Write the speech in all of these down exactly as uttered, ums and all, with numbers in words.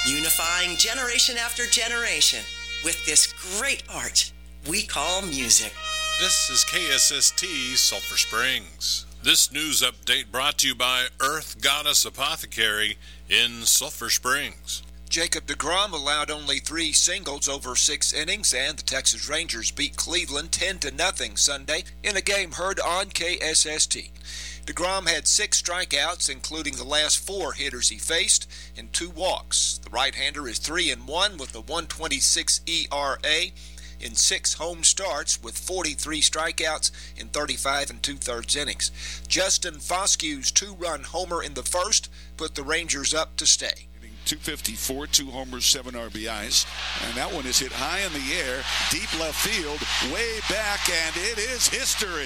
unifying generation after generation with this great art we call music. This is K S S T Sulphur Springs. This news update brought to you by Earth Goddess Apothecary in Sulphur Springs. Jacob deGrom allowed only three singles over six innings, and the Texas Rangers beat Cleveland ten to nothing Sunday in a game heard on K S S T. deGrom had six strikeouts, including the last four hitters he faced, and two walks. The right-hander is three and one with a one twenty-six E R A in six home starts with forty-three strikeouts in thirty-five and two-thirds innings. Justin Foskew's two-run homer in the first put the Rangers up to stay. two fifty-four, two homers, seven R B Is. And that one is hit high in the air, deep left field, way back, and it is history.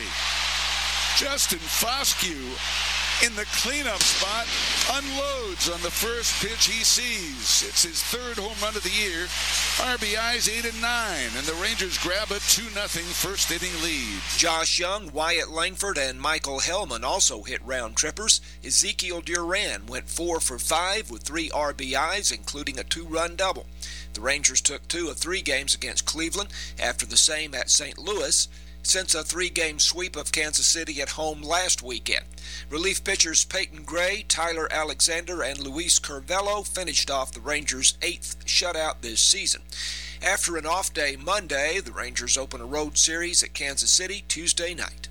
Justin Foskew in the cleanup spot unloads on the first pitch he sees. It's his third home run of the year. R B Is eight and nine, and the Rangers grab a two nothing first inning lead. Josh Young, Wyatt Langford, and Michael Hellman also hit round trippers. Ezekiel Duran went four for five with three R B Is, including a two-run double. The Rangers took two of three games against Cleveland after the same at Saint Louis, since a three-game sweep of Kansas City at home last weekend. Relief pitchers Peyton Gray, Tyler Alexander, and Luis Curvelo finished off the Rangers' eighth shutout this season. After an off day Monday, the Rangers open a road series at Kansas City Tuesday night.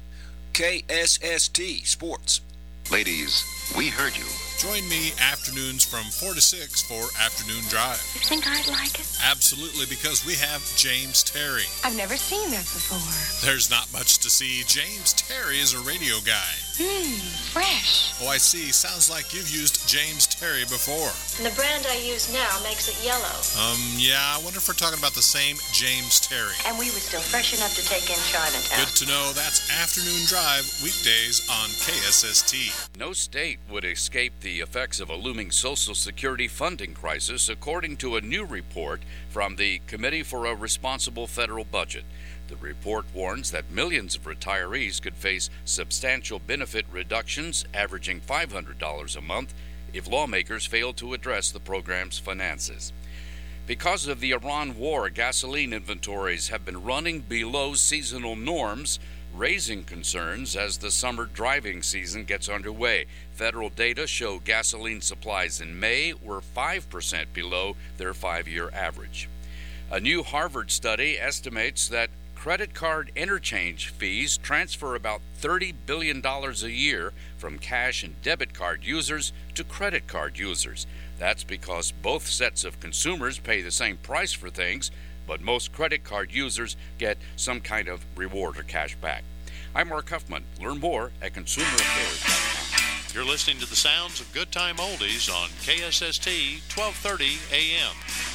K S S T Sports. Ladies, we heard you. Join me afternoons from four to six for Afternoon Drive. You think I'd like it? Absolutely, because we have James Terry. I've never seen that before. There's not much to see. James Terry is a radio guy. Mmm, fresh. Oh, I see. Sounds like you've used James Terry before. And the brand I use now makes it yellow. Um, yeah, I wonder if we're talking about the same James Terry. And we were still fresh enough to take in Chinatown. Good to know. That's Afternoon Drive, weekdays on K S S T. No state would escape the effects of a looming Social Security funding crisis, according to a new report from the Committee for a Responsible Federal Budget. The report warns that millions of retirees could face substantial benefit reductions averaging five hundred dollars a month if lawmakers fail to address the program's finances. Because of the Iran war, gasoline inventories have been running below seasonal norms, raising concerns as the summer driving season gets underway. Federal data show gasoline supplies in May were five percent below their five-year average. A new Harvard study estimates that credit card interchange fees transfer about thirty billion dollars a year from cash and debit card users to credit card users. That's because both sets of consumers pay the same price for things, but most credit card users get some kind of reward or cash back. I'm Mark Huffman. Learn more at consumer affairs dot com. You're listening to the sounds of Good Time Oldies on K S S T twelve thirty A M.